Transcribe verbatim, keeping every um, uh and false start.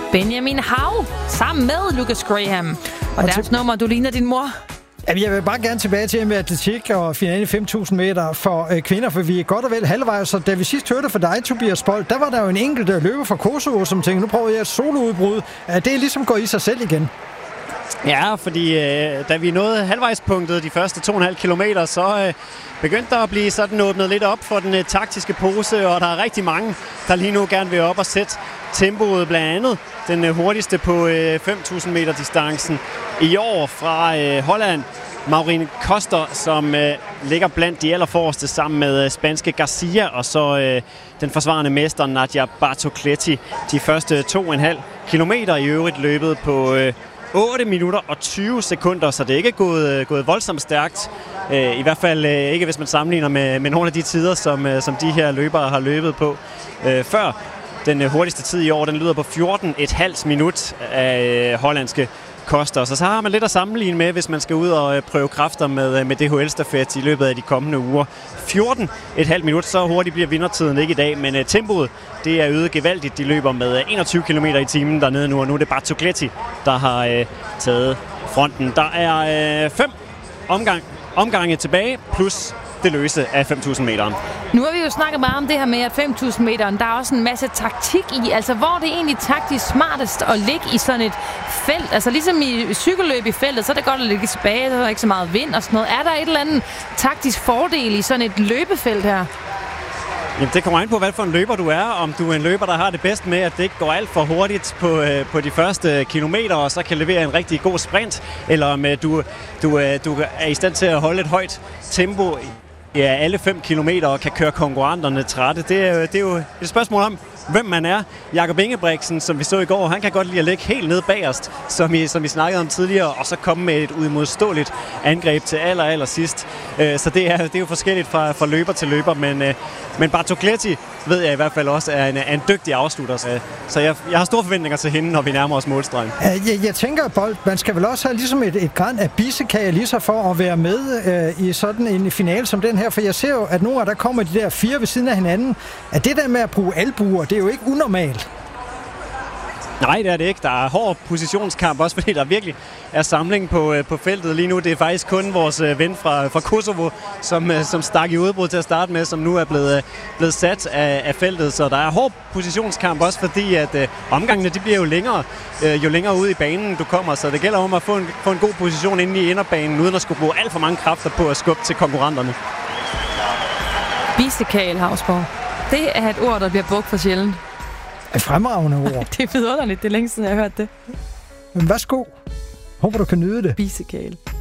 Benjamin Hav sammen med Lucas Graham. Og, og deres til... nummer, du ligner din mor. Jamen, jeg vil bare gerne tilbage til med atletik og finalen i fem tusind meter for øh, kvinder, for vi er godt og vel halvvejs. Så da vi sidst hørte fra dig, Tobias Bolt, der var der jo en enkelt løber fra Kosovo, som tænkte, nu prøver jeg et soloudbrud. Er det ligesom går i sig selv igen? Ja, fordi øh, da vi nåede halvvejspunktet de første to komma fem kilometer, så øh, begyndte der at blive sådan åbnet lidt op for den øh, taktiske pose, og der er rigtig mange, der lige nu gerne vil op og sætte tempoet, blandt andet den øh, hurtigste på øh, fem tusind meter distancen i år fra øh, Holland. Maureen Koster, som øh, ligger blandt de allerforreste sammen med øh, spanske Garcia, og så øh, den forsvarende mester Nadia Bartocletti. De første to komma fem kilometer i øvrigt løbet på øh, otte minutter og tyve sekunder, så det er ikke gået, gået voldsomt stærkt. I hvert fald ikke, hvis man sammenligner med, med nogle af de tider, som, som de her løbere har løbet på før. Den hurtigste tid i år, den lyder på fjorten komma fem minut af hollandske Koster. Så så har man lidt at sammenligne med, hvis man skal ud og prøve kræfter med, med D H L-stafet i løbet af de kommende uger. fjorten komma fem minut, så hurtigt bliver vindertiden ikke i dag, men uh, tempoet, det er øget gevaldigt. De løber med enogtyve kilometer i timen dernede nu, og nu er det Bartocletti, der har uh, taget fronten. Der er uh, fem omgang, omgange tilbage, plus det løse af fem tusind meteren. Nu har vi jo snakket meget om det her med, at fem tusind meteren, der er også en masse taktik i. Altså, hvor er det egentlig taktisk smartest at ligge i sådan et felt? Altså, ligesom i cykelløb i feltet, så er det godt at ligge tilbage, der er ikke så meget vind og sådan noget. Er der et eller andet taktisk fordel i sådan et løbefelt her? Jamen, det kommer an på, hvad for en løber du er. Om du er en løber, der har det bedst med, at det ikke går alt for hurtigt på, øh, på de første kilometer, og så kan levere en rigtig god sprint, eller om øh, du, du, øh, du er i stand til at holde et højt tempo ja, alle fem kilometer og kan køre konkurrenterne trætte. Det er, det er jo et spørgsmål om, hvem man er. Jakob Ingebrigtsen, som vi så i går, han kan godt lide at ligge helt ned bagerst, som I, som vi snakkede om tidligere, og så komme med et uimodståeligt angreb til aller, aller sidst. Så det er, det er jo forskelligt fra, fra løber til løber, men, men Bartocletti ved jeg i hvert fald også er en, er en dygtig afslutter. Så jeg, jeg har store forventninger til hende, når vi nærmer os målstregen. Jeg, jeg tænker, Bolt, man skal vel også have ligesom et, et græn af bissekage lige så for at være med øh, i sådan en finale som den her, for jeg ser jo, at nogle af der kommer de der fire ved siden af hinanden. At det der med at bruge albuer, det er jo ikke unormalt. Nej, det er det ikke. Der er hård positionskamp, også fordi der virkelig er samling på, på feltet lige nu. Det er faktisk kun vores ven fra, fra Kosovo, som, som stak i udbrud til at starte med, som nu er blevet, blevet sat af, af feltet. Så der er hård positionskamp, også fordi at øh, omgangene de bliver jo længere, øh, jo længere ude i banen du kommer. Så det gælder om at få en, få en god position inde i inderbanen, uden at skulle bruge alt for mange kræfter på at skubbe til konkurrenterne. Bissekage, Hausborg. Det er et ord, der bliver brugt for sjældent. Et fremragende ord. Det er vidunderligt. Det er længe siden, jeg har hørt det. Men værsgo. Håber, du kan nyde det. Bissekage.